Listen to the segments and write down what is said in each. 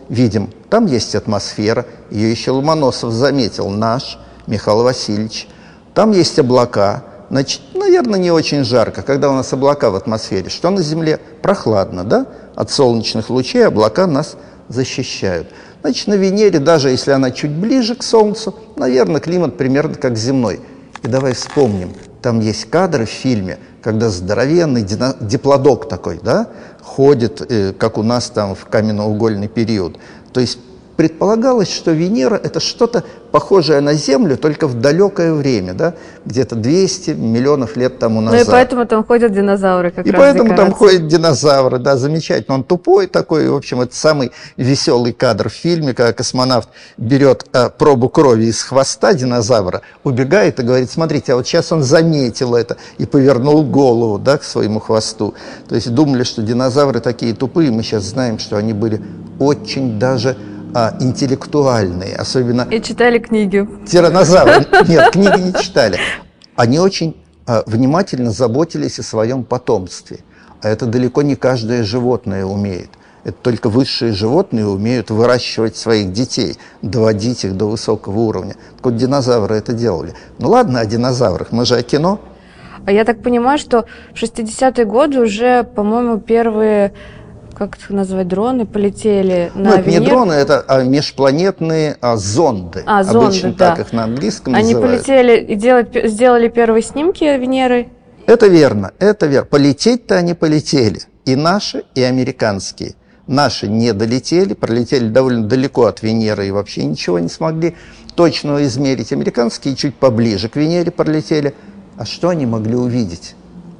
видим, там есть атмосфера, ее еще Ломоносов заметил, наш Михаил Васильевич. Там есть облака, значит, наверное, не очень жарко. Когда у нас облака в атмосфере, что на Земле? Прохладно, да? От солнечных лучей облака нас защищают. Значит, на Венере, даже если она чуть ближе к Солнцу, наверное, климат примерно как земной. И давай вспомним, там есть кадры в фильме, когда здоровенный диплодок такой, да, ходит, как у нас там в каменноугольный период. То есть предполагалось, что Венера – это что-то похожее на Землю, только в далекое время, да, где-то 200 миллионов лет тому назад. Ну и поэтому там ходят динозавры как раз. И поэтому там ходят динозавры, да, замечательно. Он тупой такой, в общем, это самый веселый кадр в фильме, когда космонавт берет пробу крови из хвоста динозавра, убегает и говорит: смотрите, а вот сейчас он заметил это и повернул голову, да, к своему хвосту. То есть думали, что динозавры такие тупые, мы сейчас знаем, что они были очень даже интеллектуальные, особенно... И читали книги. Тираннозавры. Нет, книги не читали. Они очень внимательно заботились о своем потомстве. А это далеко не каждое животное умеет. Это только высшие животные умеют выращивать своих детей, доводить их до высокого уровня. Так вот, динозавры это делали. Ну ладно, о динозаврах, мы же о кино. А я так понимаю, что в 60-е годы уже, по-моему, первые... как их назвать, дроны полетели на Венеру. Это не дроны, это межпланетные зонды. Зонды, обычно да. Так их на английском Они называют. полетели и сделали первые снимки Венеры. Это верно, это верно. Полететь-то они полетели. И наши, и американские. Наши не долетели, пролетели довольно далеко от Венеры и вообще ничего не смогли точно измерить. Американские чуть поближе к Венере пролетели. А что они могли увидеть?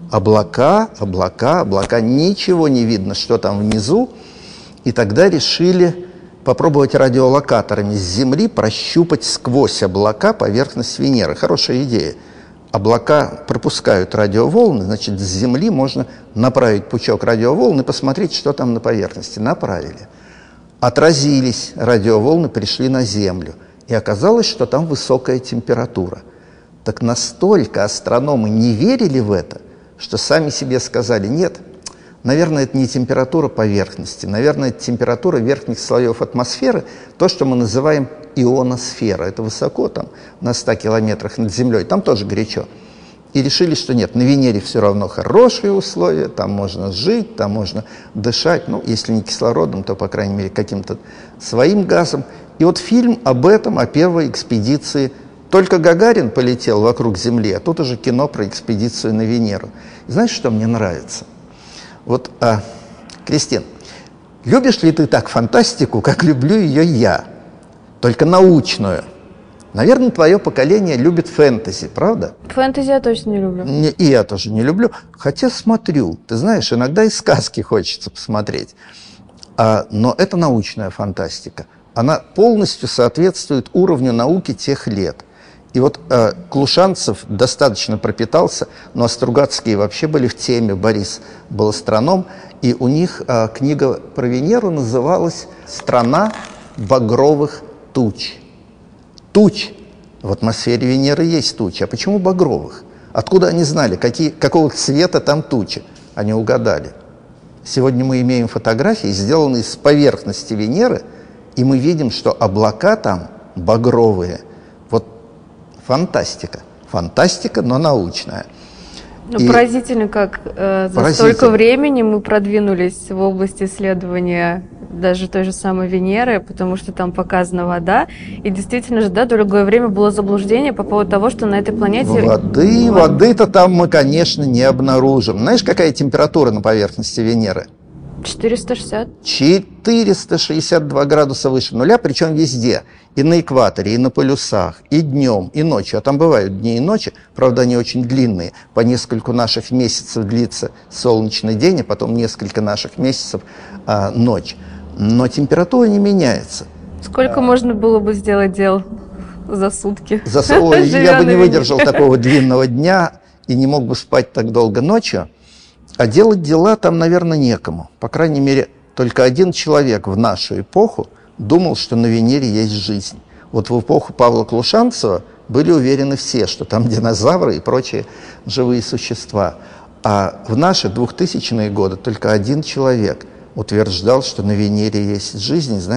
Облака, облака, облака, ничего не видно, что там внизу. И тогда решили попробовать радиолокаторами с Земли прощупать сквозь облака поверхность Венеры. Хорошая идея. Облака пропускают радиоволны, значит, с Земли можно направить пучок радиоволн и посмотреть, что там на поверхности. Направили. Отразились радиоволны, пришли на Землю. И оказалось, что там высокая температура. Так настолько астрономы не верили в это, что сами себе сказали: нет, наверное, это не температура поверхности, наверное, это температура верхних слоев атмосферы, то, что мы называем ионосфера. Это высоко, там, на 100 километрах над Землей, там тоже горячо. И решили, что нет, на Венере все равно хорошие условия, там можно жить, там можно дышать, ну, если не кислородом, то, по крайней мере, каким-то своим газом. И вот фильм об этом, о первой экспедиции. Только Гагарин полетел вокруг Земли, а тут уже кино про экспедицию на Венеру. И знаешь, что мне нравится? Вот, Кристин, любишь ли ты так фантастику, как люблю ее я? Только научную. Наверное, твое поколение любит фэнтези, правда? Фэнтези я точно не люблю. И я тоже не люблю. Хотя смотрю. Ты знаешь, иногда и сказки хочется посмотреть. Но это научная фантастика. Она полностью соответствует уровню науки тех лет. И вот Клушанцев достаточно пропитался, но Стругацкие вообще были в теме, Борис был астроном, и у них книга про Венеру называлась «Страна багровых туч». Туч. В атмосфере Венеры есть тучи. А почему багровых? Откуда они знали, какого цвета там тучи? Они угадали. Сегодня мы имеем фотографии, сделанные с поверхности Венеры, и мы видим, что облака там багровые. Вот фантастика. Фантастика, но научная. Ну, поразительно, как за столько времени мы продвинулись в области исследования даже той же самой Венеры, потому что там показана вода. И действительно же, да, долгое время было заблуждение по поводу того, что на этой планете... Воды-то там мы, конечно, не обнаружим. Знаешь, какая температура на поверхности Венеры? 460. 462 градуса выше нуля, причем везде. И на экваторе, и на полюсах, и днем, и ночью. А там бывают дни и ночи, правда, они очень длинные. По несколько наших месяцев длится солнечный день, а потом несколько наших месяцев ночь. Но температура не меняется. Сколько можно было бы сделать дел за сутки? Я бы не выдержал такого длинного дня и не мог бы спать так долго ночью. А делать дела там, наверное, некому. По крайней мере, только один человек в нашу эпоху думал, что на Венере есть жизнь. Вот в эпоху Павла Клушанцева были уверены все, что там динозавры и прочие живые существа. А в наши 2000-е годы только один человек утверждал, что на Венере есть жизнь.